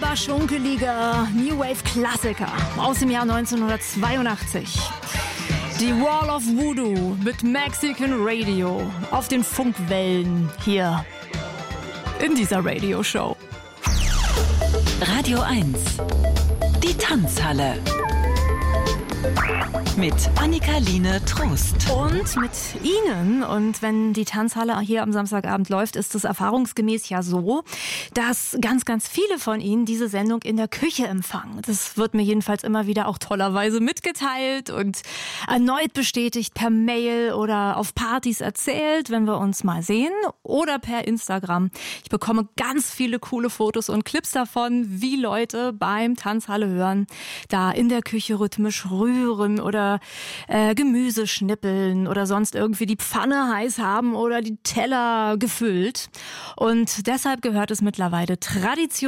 schunkeliger New Wave Klassiker aus dem Jahr 1982. Die Wall of Voodoo mit Mexican Radio auf den Funkwellen hier in dieser Radioshow. Radio 1, die Tanzhalle. Mit Annika-Line Trost. Und mit Ihnen. Und wenn die Tanzhalle hier am Samstagabend läuft, ist es erfahrungsgemäß ja so, dass ganz, ganz viele von Ihnen diese Sendung in der Küche empfangen. Das wird mir jedenfalls immer wieder auch tollerweise mitgeteilt und erneut bestätigt per Mail oder auf Partys erzählt, wenn wir uns mal sehen, oder per Instagram. Ich bekomme ganz viele coole Fotos und Clips davon, wie Leute beim Tanzhalle hören, da in der Küche rhythmisch rühren oder Gemüse schnippeln oder sonst irgendwie die Pfanne heiß haben oder die Teller gefüllt. Und deshalb gehört es mittlerweile Tradition